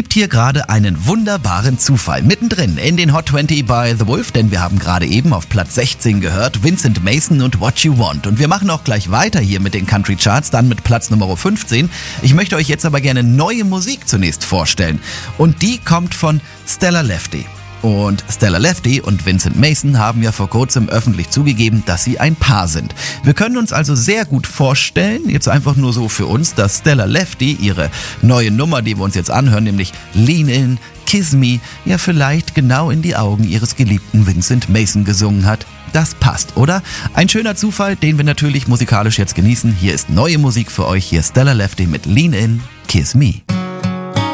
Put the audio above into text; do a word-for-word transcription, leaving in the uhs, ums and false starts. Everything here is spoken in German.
gibt hier gerade einen wunderbaren Zufall. Mittendrin in den Hot zwanzig bei The Wolf, denn wir haben gerade eben auf Platz sechzehn gehört, Vincent Mason und What You Want. Und wir machen auch gleich weiter hier mit den Country Charts, dann mit Platz Nummer fünfzehn. Ich möchte euch jetzt aber gerne neue Musik zunächst vorstellen. Und die kommt von Stella Lefty. Und Stella Lefty und Vincent Mason haben ja vor kurzem öffentlich zugegeben, dass sie ein Paar sind. Wir können uns also sehr gut vorstellen, jetzt einfach nur so für uns, dass Stella Lefty ihre neue Nummer, die wir uns jetzt anhören, nämlich Lean In, Kiss Me, ja vielleicht genau in die Augen ihres geliebten Vincent Mason gesungen hat. Das passt, oder? Ein schöner Zufall, den wir natürlich musikalisch jetzt genießen. Hier ist neue Musik für euch, hier Stella Lefty mit Lean In, Kiss Me.